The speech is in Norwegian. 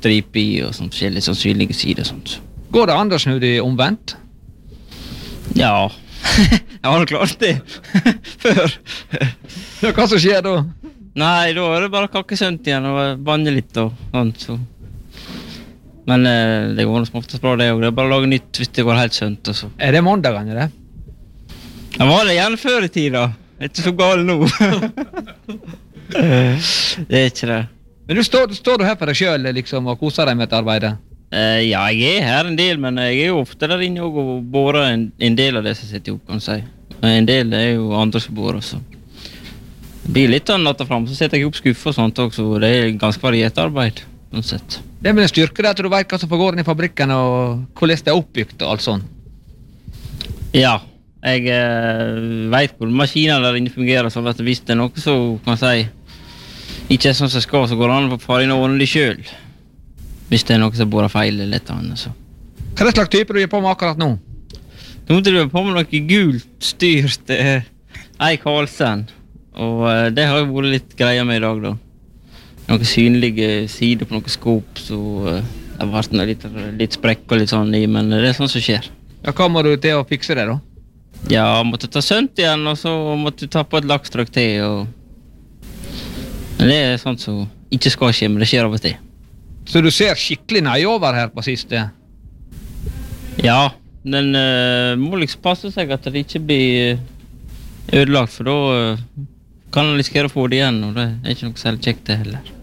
stripe i og sånt forskjellige sånn synlige sider og sånt. Går det an å snu det omvendt? Ja, jeg har klart det før. Ja, hva som skjer da? Nei, da er det bare kakkesønt igjen og banne litt og sånt. Så. Men det går som oftest bra det også. Det er bare å lage nytt hvis det går helt sønt. Og så. Er det måndagene det? Jeg var det gjerne før i tida. Det er ikke så galt nå. Det er ikke det. Men står du her for deg selv liksom, og koser deg med et arbeid? Ja, jeg er her en del, men jeg er jo ofte der inne og borer en del av det som sitter opp, kan jeg si. En del er jo andre som bor også. Det blir litt av natta frem, så setter jeg opp skuffer og sånt også, og det er ganske variert arbeid, uansett. Det er med en styrke at du vet hva som foregår inn i fabrikken og hvordan det er oppbygd og alt sånt. Ja, jeg vet hvor maskiner der inne fungerer, så hvis det er noe så kan jeg si ikke er sånn som jeg skal, så går det an å fare inn og ordne det selv. Hvis det er noe som borer feil eller et eller annet, så. Hva er det slags type du gjør på med akkurat nå? Nå måtte du gjøre på med noe gult styrt Eik Halsen, og det har jo vært litt greier med i dag da. Noen synlige sider på noen skop, så det har vært litt sprekk og litt sånn i, men det er sånn som skjer. Ja, hva må du til å fikse det da? Ja, måtte ta sønt igjen, og så måtte du ta på et lakstrykk til, Men det er sånt som ikke skal skje, men det skjer av og til. Så du ser skikkelig nøye over her på siste? Ja, den må liksom passe seg at det ikke blir ødelagt, for da kan man risikere å få det igjen, og det er ikke noe særlig kjekt det heller.